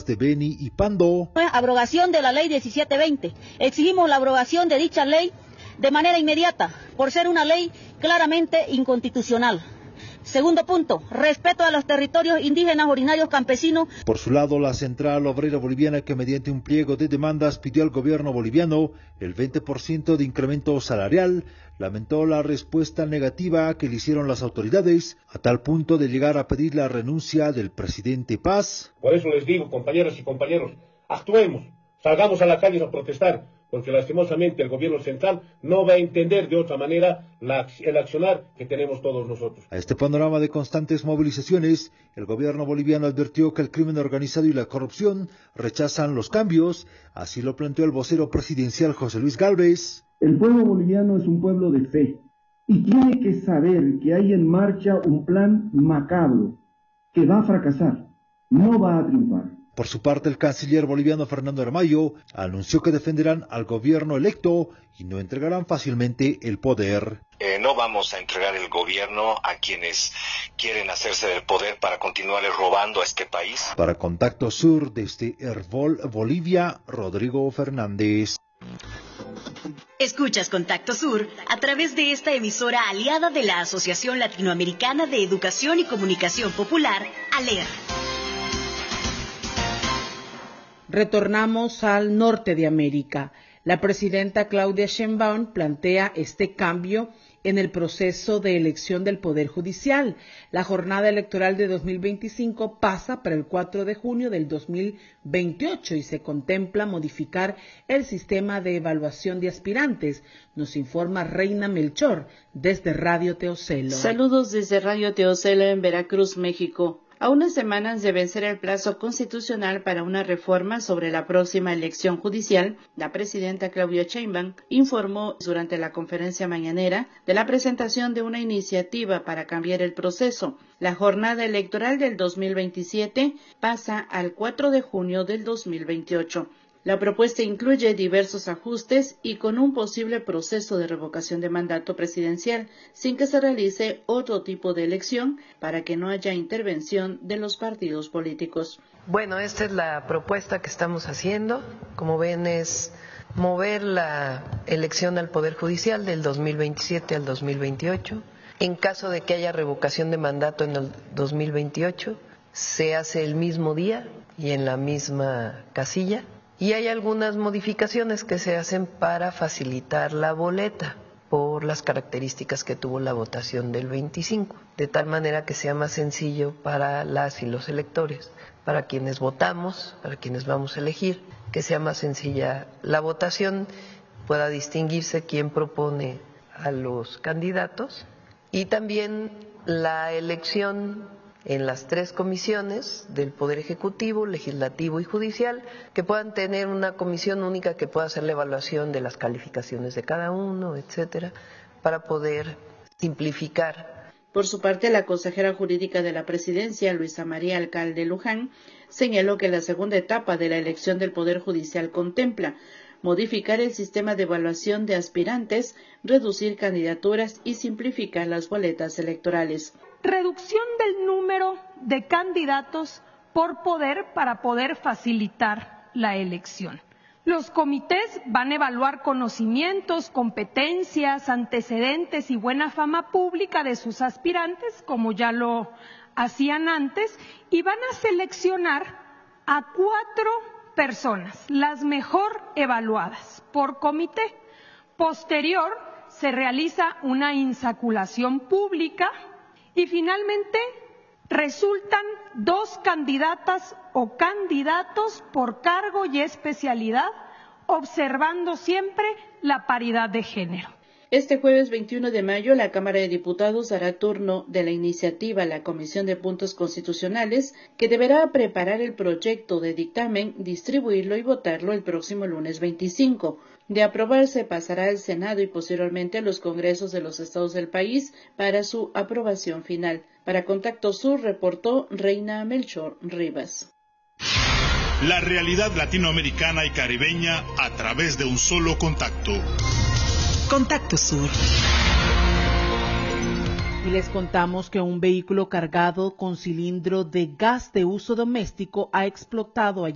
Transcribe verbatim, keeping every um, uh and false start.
de Beni y Pando. Abrogación de la ley diecisiete veinte. Exigimos la abrogación de dicha ley de manera inmediata, por ser una ley claramente inconstitucional. Segundo punto, respeto a los territorios indígenas originarios campesinos. Por su lado, la Central Obrera Boliviana, que mediante un pliego de demandas pidió al gobierno boliviano el veinte por ciento de incremento salarial, lamentó la respuesta negativa que le hicieron las autoridades, a tal punto de llegar a pedir la renuncia del presidente Paz. Por eso les digo, compañeras y compañeros, actuemos, salgamos a la calle a protestar, porque lastimosamente el gobierno central no va a entender de otra manera la, el accionar que tenemos todos nosotros. A este panorama de constantes movilizaciones, el gobierno boliviano advirtió que el crimen organizado y la corrupción rechazan los cambios, así lo planteó el vocero presidencial José Luis Gálvez. El pueblo boliviano es un pueblo de fe y tiene que saber que hay en marcha un plan macabro que va a fracasar, no va a triunfar. Por su parte, el canciller boliviano Fernando Aramayo anunció que defenderán al gobierno electo y no entregarán fácilmente el poder. Eh, no vamos a entregar el gobierno a quienes quieren hacerse del poder para continuar robando a este país. Para Contacto Sur, desde Hervol, Bolivia, Rodrigo Fernández. Escuchas Contacto Sur a través de esta emisora aliada de la Asociación Latinoamericana de Educación y Comunicación Popular, ALER. Retornamos al norte de América. La presidenta Claudia Sheinbaum plantea este cambio en el proceso de elección del Poder Judicial. La jornada electoral de dos mil veinticinco pasa para el cuatro de junio del dos mil veintiocho y se contempla modificar el sistema de evaluación de aspirantes. Nos informa Reina Melchor desde Radio Teocelo. Saludos desde Radio Teocelo en Veracruz, México. A unas semanas de vencer el plazo constitucional para una reforma sobre la próxima elección judicial, la presidenta Claudia Sheinbaum informó durante la conferencia mañanera de la presentación de una iniciativa para cambiar el proceso. La jornada electoral del dos mil veintisiete pasa al cuatro de junio del dos mil veintiocho. La propuesta incluye diversos ajustes y con un posible proceso de revocación de mandato presidencial, sin que se realice otro tipo de elección para que no haya intervención de los partidos políticos. Bueno, esta es la propuesta que estamos haciendo. Como ven, es mover la elección al Poder Judicial del dos mil veintisiete al dos mil veintiocho. En caso de que haya revocación de mandato en el dos mil veintiocho, se hace el mismo día y en la misma casilla. Y hay algunas modificaciones que se hacen para facilitar la boleta por las características que tuvo la votación del veinticinco, de tal manera que sea más sencillo para las y los electores, para quienes votamos, para quienes vamos a elegir, que sea más sencilla la votación, pueda distinguirse quién propone a los candidatos y también la elección en las tres comisiones del Poder Ejecutivo, Legislativo y Judicial, que puedan tener una comisión única que pueda hacer la evaluación de las calificaciones de cada uno, etcétera, para poder simplificar. Por su parte, la consejera jurídica de la presidencia, Luisa María Alcalde Luján, señaló que la segunda etapa de la elección del Poder Judicial contempla modificar el sistema de evaluación de aspirantes, reducir candidaturas y simplificar las boletas electorales. Reducción del número de candidatos por poder para poder facilitar la elección. Los comités van a evaluar conocimientos, competencias, antecedentes y buena fama pública de sus aspirantes, como ya lo hacían antes, y van a seleccionar a cuatro personas, las mejor evaluadas por comité. Posterior, se realiza una insaculación pública y finalmente resultan dos candidatas o candidatos por cargo y especialidad, observando siempre la paridad de género. Este jueves veintiuno de mayo, la Cámara de Diputados dará turno de la iniciativa a la Comisión de Puntos Constitucionales, que deberá preparar el proyecto de dictamen, distribuirlo y votarlo el próximo lunes veinticinco. De aprobarse, pasará al Senado y posteriormente a los congresos de los estados del país para su aprobación final. Para Contacto Sur, reportó Reina Melchor Rivas. La realidad latinoamericana y caribeña a través de un solo contacto. Contacto Sur. Y les contamos que un vehículo cargado con cilindro de gas de uso doméstico ha explotado ayer